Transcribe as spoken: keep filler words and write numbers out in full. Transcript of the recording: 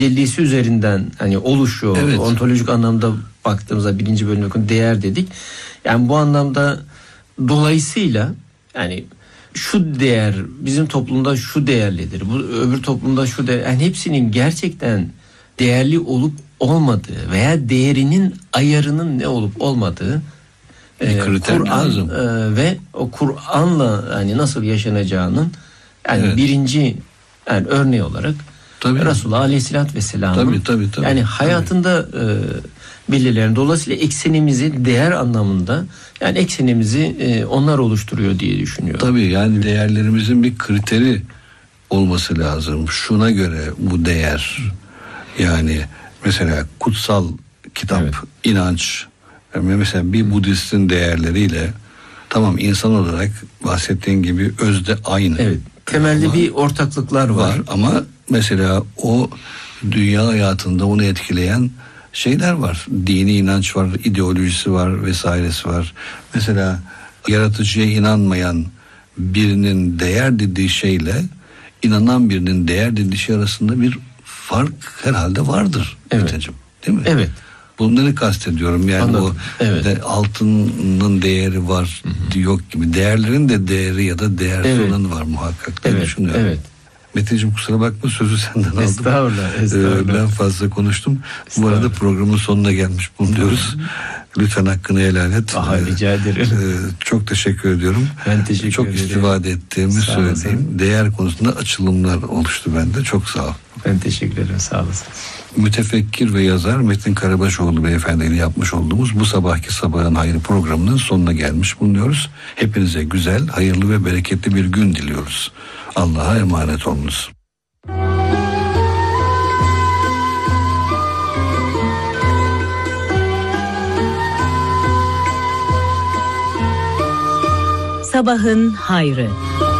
tecellisi üzerinden hani oluşuyor. Evet. Ontolojik anlamda baktığımızda birinci bölümde değer dedik. Yani bu anlamda dolayısıyla yani şu değer bizim toplumda şu değerlidir. Bu öbür toplumda şu değer. Yani hepsinin gerçekten değerli olup olmadığı veya değerinin ayarının ne olup olmadığı e, Kur'an e, ve o Kur'an'la hani nasıl yaşanacağının yani evet. birinci yani örneği olarak tabii. Resulullah Aleyhisselatü Vesselam'ın tabii, tabii, tabii, yani hayatında e, belirleyen dolayısıyla eksenimizi değer anlamında yani eksenimizi e, onlar oluşturuyor diye düşünüyorum. Tabii yani değerlerimizin bir kriteri olması lazım. Şuna göre bu değer yani mesela kutsal kitap, evet. inanç mesela bir Budist'in değerleriyle tamam insan olarak bahsettiğin gibi özde aynı. Evet. Temelde ama, bir ortaklıklar var. var ama mesela o dünya hayatında onu etkileyen şeyler var. Dini inanç var, ideolojisi var vesairesi var. Mesela yaratıcıya inanmayan birinin değer dediği şeyle inanan birinin değer dediği şey arasında bir fark herhalde vardır. Evet. Meteciğim, değil mi? Evet. Bunları kastediyorum. Yani Anladım. o evet. de, altının değeri var hı hı. yok gibi. Değerlerin de değeri ya da değersiz evet. olanı var muhakkak diye evet. düşünüyorum. Evet. Meteciğim kusura bakma sözü senden aldım. Estağfurullah. estağfurullah. Ben fazla konuştum. Bu arada programın sonuna gelmiş bulunuyoruz. Lütfen hakkını helal et. Aha, rica ederim. Ee, çok teşekkür ediyorum. Ben teşekkür çok ederim. Çok istifade ettiğimi sağ söyleyeyim. Olasın. Değer konusunda açılımlar oluştu bende. Çok sağ ol. Ben teşekkür ederim. Sağ olasın. Mütefekkir ve yazar Metin Karabaşoğlu beyefendiyle yapmış olduğumuz bu sabahki Sabahın Hayrı programının sonuna gelmiş bulunuyoruz. Hepinize güzel, hayırlı ve bereketli bir gün diliyoruz. Allah'a emanet olunuz. Sabahın Hayrı.